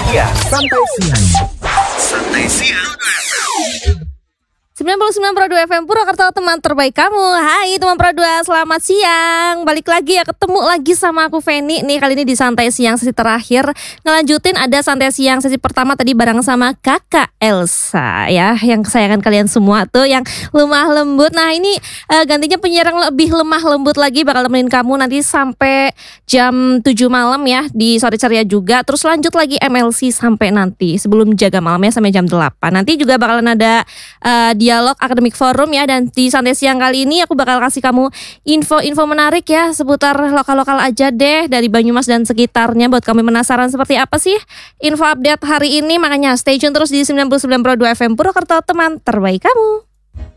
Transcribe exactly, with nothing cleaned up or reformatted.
Iya, santai siang. Santai siang. sembilan puluh sembilan koma dua F M Purwokerto, teman terbaik kamu. Hai teman Pro dua, selamat siang. Balik lagi ya, ketemu lagi sama aku Feni nih. Kali ini di Santai Siang sesi terakhir. Ngelanjutin ada Santai Siang sesi pertama tadi bareng sama Kakak Elsa ya, yang kesayangan kalian semua tuh, yang lemah lembut. Nah ini uh, gantinya penyiar yang lebih lemah lembut lagi, bakal nemenin kamu nanti sampai jam tujuh malam ya, di sore ceria juga. Terus lanjut lagi M L C sampai nanti sebelum jaga malamnya sampai jam delapan. Nanti juga bakalan ada uh, dialog akademik forum ya, dan di Santai Siang kali ini aku bakal kasih kamu info-info menarik ya seputar lokal-lokal aja deh dari Banyumas dan sekitarnya, buat kamu penasaran seperti apa sih info update hari ini. Makanya stay tune terus di sembilan puluh sembilan koma dua F M Purwokerto, teman terbaik kamu.